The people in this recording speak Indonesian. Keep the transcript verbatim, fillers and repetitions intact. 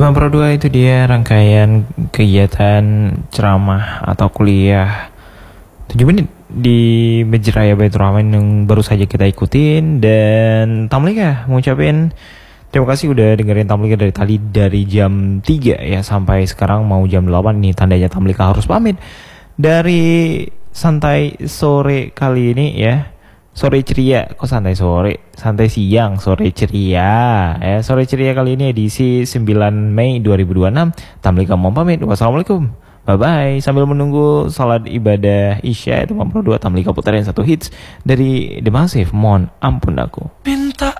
Demam Pro dua itu dia rangkaian kegiatan ceramah atau kuliah tujuh menit di Masjid Raya Baitur Rahman yang baru saja kita ikutin. Dan Tamlika mengucapin terima kasih udah dengerin Tamlika dari tadi, dari jam tiga ya sampai sekarang mau jam delapan nih, tandanya Tamlika harus pamit dari santai sore kali ini ya. Sore ceria, kok santai sore? Santai siang, sore ceria. Ya, sore ceria kali ini edisi sembilan Mei dua ribu dua puluh enam. Tamlika mau pamit. Wassalamualaikum. Bye bye. Sambil menunggu salat ibadah Isya itu dua, Tamlika putarin satu hits dari The Massive, Mohon Ampun Aku. Minta